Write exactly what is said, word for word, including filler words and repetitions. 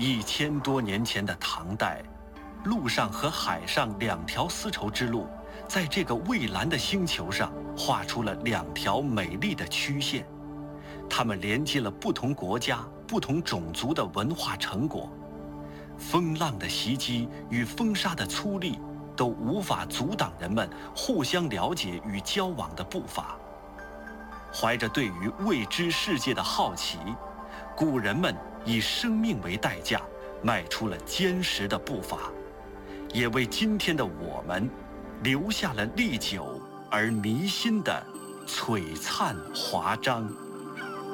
一千多年前的唐代，陆上和海上两条丝绸之路，在这个蔚蓝的星球上画出了两条美丽的曲线。它们连接了不同国家、不同种族的文化成果。风浪的袭击与风沙的粗砺，都无法阻挡人们互相了解与交往的步伐。怀着对于未知世界的好奇，古人们以生命为代价，迈出了坚实的步伐，也为今天的我们留下了历久而弥新的璀璨华章。